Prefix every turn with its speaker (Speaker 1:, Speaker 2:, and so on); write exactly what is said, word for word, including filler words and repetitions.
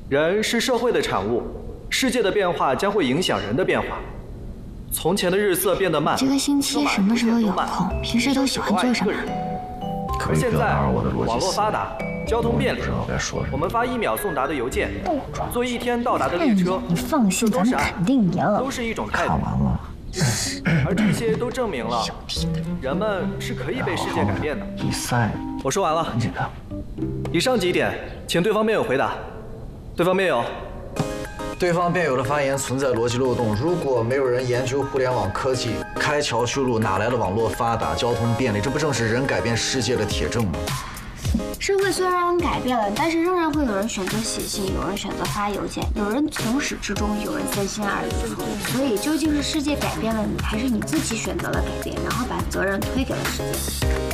Speaker 1: 人是社会的产物，世界的变化将会影响人的变化。从前的日色变得慢，
Speaker 2: 这个星期什么时候有空？平时都喜欢做什么？
Speaker 1: 而现在网络发达，交通便利，我们发一秒送达的邮件，坐一天到达的列车，
Speaker 2: 你放心，咱们肯定赢。
Speaker 1: 都是一种态度。而这些都证明了，人们是可以被世界改变的。
Speaker 3: 比赛，
Speaker 1: 我说完了。
Speaker 3: 很简单。
Speaker 1: 以上几点，请对方辩友回答。对方辩友。
Speaker 4: 对方辩友的发言存在逻辑漏洞。如果没有人研究互联网科技，开桥修路，哪来的网络发达、交通便利？这不正是人改变世界的铁证吗？
Speaker 2: 社会虽然改变了，但是仍然会有人选择写信，有人选择发邮件，有人从始至终，有人三心二意。所以，究竟是世界改变了你，还是你自己选择了改变，然后把责任推给了世界？